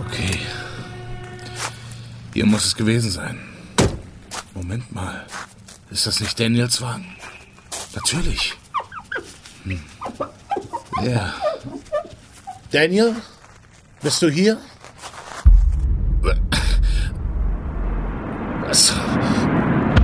Okay. Hier muss es gewesen sein. Moment mal. Ist das nicht Daniels Wagen? Natürlich. Ja. Daniel? Bist du hier? Was